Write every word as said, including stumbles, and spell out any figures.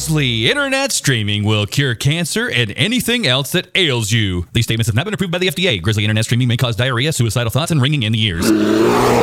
Grizzly Internet Streaming will cure cancer and anything else that ails you. These statements have not been approved by the F D A. Grizzly Internet Streaming may cause diarrhea, suicidal thoughts, and ringing in the ears.